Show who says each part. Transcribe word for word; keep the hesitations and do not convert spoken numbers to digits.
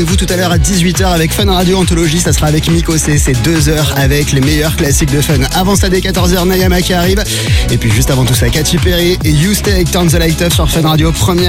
Speaker 1: Vous tout à l'heure à dix-huit heures avec Fun Radio Anthologie, ça sera avec Miko C, c'est deux heures avec les meilleurs classiques de Fun. Avant ça, dès quatorze heures, Nayama qui arrive. Et puis juste avant tout ça, Katy Perry et You Stay avec Turn the Light Up sur Fun Radio, première.